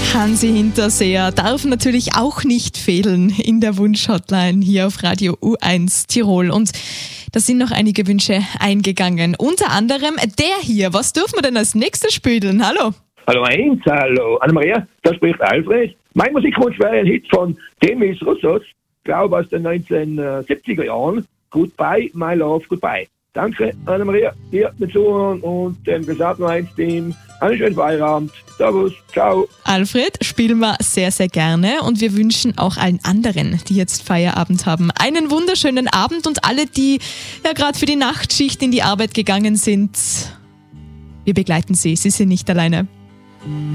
Hansi Hinterseher darf natürlich auch nicht fehlen in der Wunschhotline hier auf Radio U1 Tirol. Und da sind noch einige Wünsche eingegangen. Unter anderem der hier. Was dürfen wir denn als nächstes spielen? Hallo. Hallo Heinz, hallo Anna-Maria, da spricht Alfred. Mein Musikwunsch wäre ein Hit von Demis Roussos, glaube aus den 1970er Jahren. Goodbye, my love, goodbye. Danke Anna-Maria, dir mit Zuhören und dem gesamten U1-Team. Einen schönen Feierabend. Servus, ciao. Alfred, spielen wir sehr, sehr gerne und wir wünschen auch allen anderen, die jetzt Feierabend haben, einen wunderschönen Abend und alle, die ja gerade für die Nachtschicht in die Arbeit gegangen sind, wir begleiten sie, sie sind nicht alleine.